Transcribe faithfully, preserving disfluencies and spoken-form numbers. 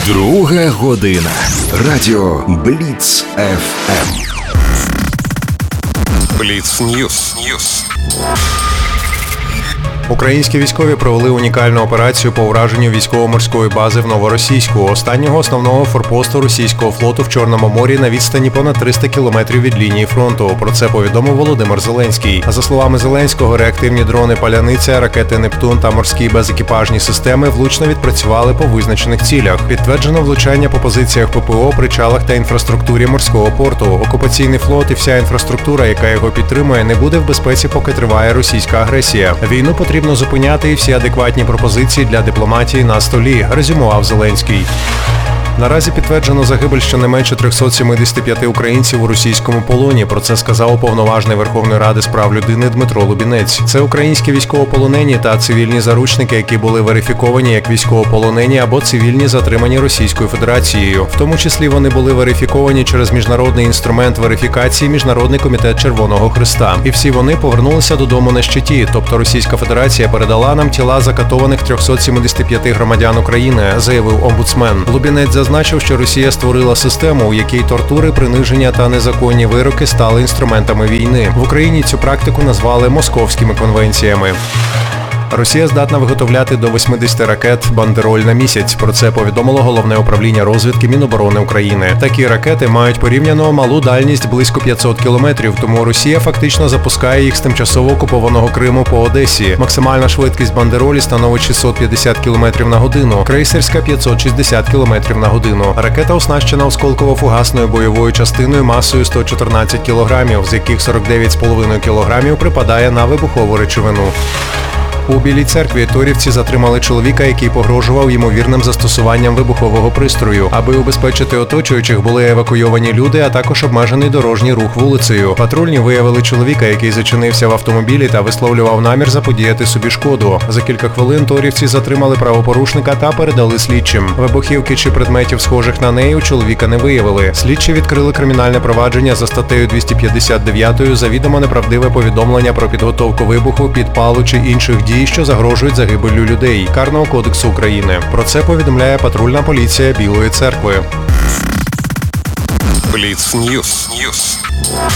Друга година. Радіо Бліц еф ем. Бліц Ньюс. Українські військові провели унікальну операцію по ураженню військово-морської бази в Новоросійську, останнього основного форпосту російського флоту в Чорному морі на відстані понад триста кілометрів від лінії фронту. Про це повідомив Володимир Зеленський. За словами Зеленського, реактивні дрони «Паляниця», ракети «Нептун» та морські безекіпажні системи влучно відпрацювали по визначених цілях. Підтверджено влучання по позиціях ППО, причалах та інфраструктурі морського порту. Окупаційний флот і вся інфраструктура, яка його підтримує, не буде в безпеці, поки триває російська агресія. Війну потрібно Потрібно зупиняти, і всі адекватні пропозиції для дипломатії на столі, резюмував Зеленський. Наразі підтверджено загибель щонайменше триста сімдесят п'ять українців у російському полоні. Про це сказав уповноважений Верховної Ради з прав людини Дмитро Лубінець. Це українські військовополонені та цивільні заручники, які були верифіковані як військовополонені або цивільні затримані Російською Федерацією. В тому числі вони були верифіковані через міжнародний інструмент верифікації Міжнародний комітет Червоного Хреста. І всі вони повернулися додому на щиті, тобто Російська Федерація передала нам тіла закатованих триста сімдесят п'ять громадян України, заявив омбудсмен. Лубінець зазначив, що Росія створила систему, у якій тортури, приниження та незаконні вироки стали інструментами війни. В Україні цю практику назвали московськими конвенціями. Росія здатна виготовляти до вісімдесят ракет «Бандероль» на місяць. Про це повідомило Головне управління розвідки Міноборони України. Такі ракети мають порівняно малу дальність близько п'ятсот кілометрів, тому Росія фактично запускає їх з тимчасово окупованого Криму по Одесі. Максимальна швидкість «Бандеролі» становить шістсот п'ятдесят кілометрів на годину, крейсерська – п'ятсот шістдесят кілометрів на годину. Ракета оснащена осколково-фугасною бойовою частиною масою сто чотирнадцять кілограмів, з яких сорок дев'ять цілих п'ять десятих кілограмів припадає на вибухову речовину. У Білій церкві торівці затримали чоловіка, який погрожував ймовірним застосуванням вибухового пристрою. Аби убезпечити оточуючих, були евакуйовані люди, а також обмежений дорожній рух вулицею. Патрульні виявили чоловіка, який зачинився в автомобілі та висловлював намір заподіяти собі шкоду. За кілька хвилин торівці затримали правопорушника та передали слідчим. Вибухівки чи предметів, схожих на неї, у чоловіка не виявили. Слідчі відкрили кримінальне провадження за статтею двісті п'ятдесят дев'ять «Завідомо неправдиве повідомлення про підготовку вибуху, підпалу чи інших дій, що загрожують загибеллю людей» Карного кодексу України. Про це повідомляє патрульна поліція Білої церкви. Бліц Ньюс.